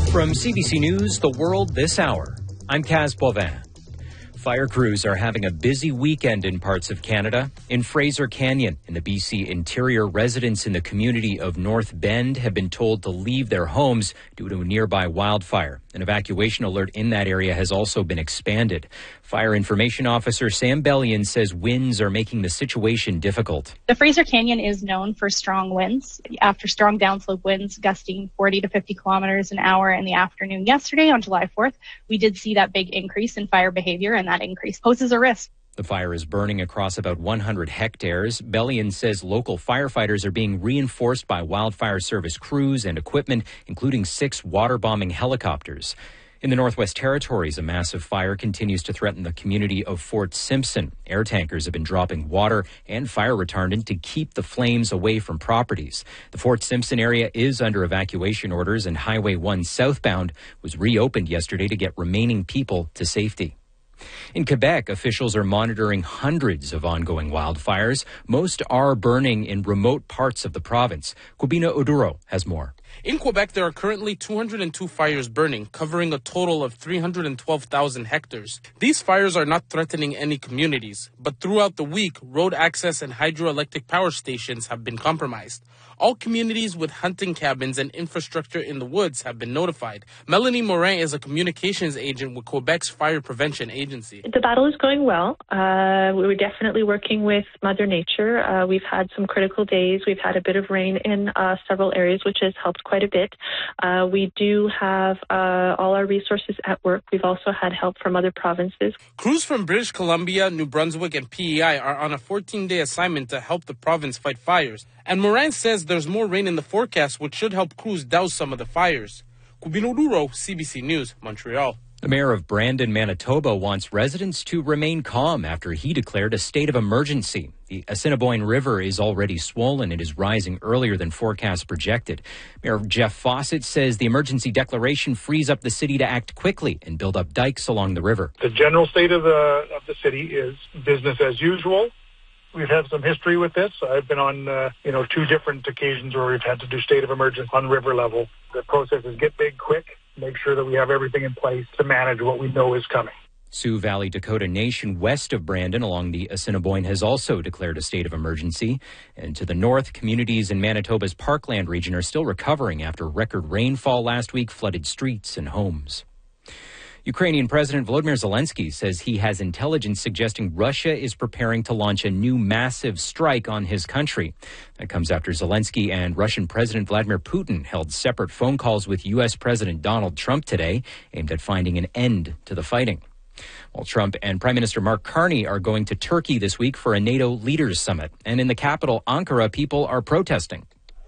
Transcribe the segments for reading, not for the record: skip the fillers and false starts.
From CBC News, The World This Hour, I'm Kaz Bovin. Fire crews are having a busy weekend in parts of Canada. In Fraser Canyon, in the BC interior, residents in the community of North Bend have been told to leave their homes due to a nearby wildfire. An evacuation alert in that area has also been expanded. Fire Information Officer Sam Bellion says winds are making the situation difficult. The Fraser Canyon is known for strong winds. After strong downslope winds gusting 40 to 50 kilometers an hour in the afternoon yesterday on July 4th, we did see that big increase in fire behavior, and that increase poses a risk. The fire is burning across about 100 hectares. Bellion says local firefighters are being reinforced by wildfire service crews and equipment, including 6 water-bombing helicopters. In the Northwest Territories, a massive fire continues to threaten the community of Fort Simpson. Air tankers have been dropping water and fire retardant to keep the flames away from properties. The Fort Simpson area is under evacuation orders, and Highway 1 southbound was reopened yesterday to get remaining people to safety. In Quebec, officials are monitoring hundreds of ongoing wildfires. Most are burning in remote parts of the province. Kubina Oduro has more. In Quebec, there are currently 202 fires burning, covering a total of 312,000 hectares. These fires are not threatening any communities, but throughout the week, road access and hydroelectric power stations have been compromised. All communities with hunting cabins and infrastructure in the woods have been notified. Melanie Morin is a communications agent with Quebec's Fire Prevention Agency. The battle is going well. We're definitely working with Mother Nature. We've had some critical days. We've had a bit of rain in several areas, which has helped quite a bit. We do have all our resources at work. We've also had help from other provinces. Crews from British Columbia, New Brunswick, and PEI are on a 14-day assignment to help the province fight fires. And Moran says there's more rain in the forecast, which should help crews douse some of the fires. Kubino Duro, CBC News, Montreal. The mayor of Brandon, Manitoba, wants residents to remain calm after he declared a state of emergency. The Assiniboine River is already swollen. It is rising earlier than forecasts projected. Mayor Jeff Fawcett says the emergency declaration frees up the city to act quickly and build up dikes along the river. The general state of the city is business as usual. We've had some history with this. I've been on, 2 different occasions where we've had to do state of emergency on river level. The process is get big quick, make sure that we have everything in place to manage what we know is coming. Sioux Valley Dakota Nation west of Brandon along the Assiniboine has also declared a state of emergency. And to the north, communities in Manitoba's Parkland region are still recovering after record rainfall last week flooded streets and homes. Ukrainian President Volodymyr Zelensky says he has intelligence suggesting Russia is preparing to launch a new massive strike on his country. That comes after Zelensky and Russian President Vladimir Putin held separate phone calls with U.S. President Donald Trump today, aimed at finding an end to the fighting. While Trump and Prime Minister Mark Carney are going to Turkey this week for a NATO leaders summit. And in the capital, Ankara, people are protesting.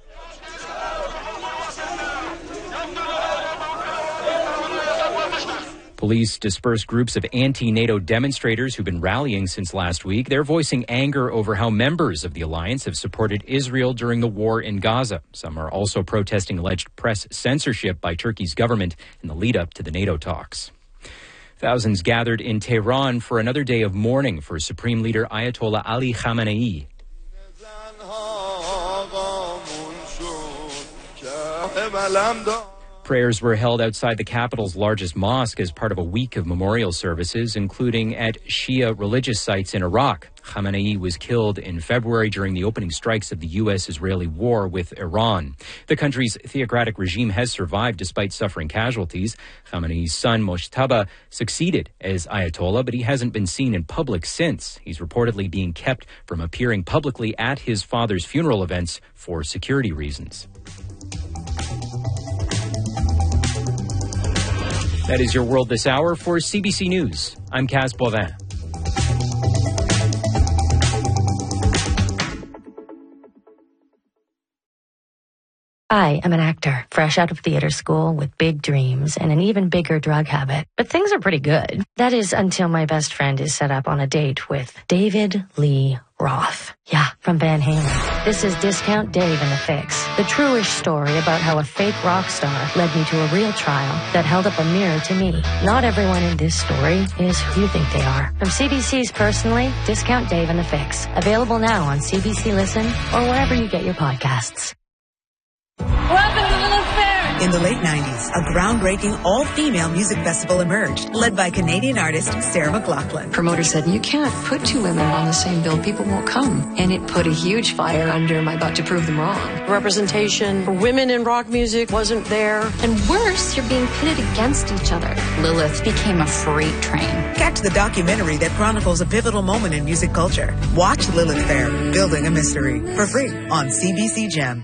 Police dispersed groups of anti-NATO demonstrators who've been rallying since last week. They're voicing anger over how members of the alliance have supported Israel during the war in Gaza. Some are also protesting alleged press censorship by Turkey's government in the lead-up to the NATO talks. Thousands gathered in Tehran for another day of mourning for Supreme Leader Ayatollah Ali Khamenei. Prayers were held outside the capital's largest mosque as part of a week of memorial services, including at Shia religious sites in Iraq. Khamenei was killed in February during the opening strikes of the U.S.-Israeli war with Iran. The country's theocratic regime has survived despite suffering casualties. Khamenei's son, Mojtaba, succeeded as Ayatollah, but he hasn't been seen in public since. He's reportedly being kept from appearing publicly at his father's funeral events for security reasons. That is your World This Hour for CBC News. I'm Kaz Bovin. I am an actor, fresh out of theater school with big dreams and an even bigger drug habit. But things are pretty good. That is until my best friend is set up on a date with David Lee Roth. Yeah, from Van Halen. This is Discount Dave and the Fix, the true-ish story about how a fake rock star led me to a real trial that held up a mirror to me. Not everyone in this story is who you think they are. From CBC's Personally, Discount Dave and the Fix. Available now on CBC Listen or wherever you get your podcasts. Welcome to Little Fair In the late 90s, a groundbreaking all-female music festival emerged, led by Canadian artist Sarah McLachlan. Promoter said, you can't put two women on the same bill. People won't come. And it put a huge fire under my butt to prove them wrong. Representation for women in rock music wasn't there. And worse, you're being pitted against each other. Lilith became a freight train. Catch the documentary that chronicles a pivotal moment in music culture. Watch Lilith Fair, Building a Mystery, for free on CBC Gem.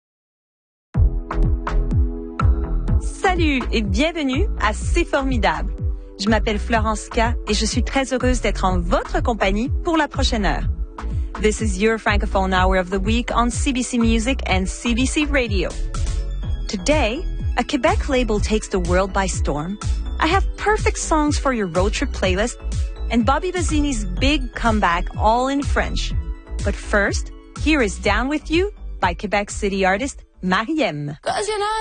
Salut et bienvenue à C'est Formidable. Je m'appelle Florence K et je suis très heureuse d'être en votre compagnie pour la prochaine heure. This is your Francophone Hour of the Week on CBC Music and CBC Radio. Today, a Quebec label takes the world by storm. I have perfect songs for your road trip playlist and Bobby Bazzini's big comeback all in French. But first, here is Down With You by Quebec City artist Mariem.